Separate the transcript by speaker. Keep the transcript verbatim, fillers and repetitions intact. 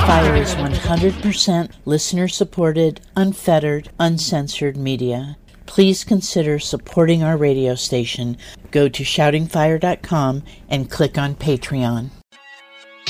Speaker 1: Fire is one hundred percent listener-supported, unfettered, uncensored media. Please consider supporting our radio station. Go to shouting fire dot com and click on Patreon.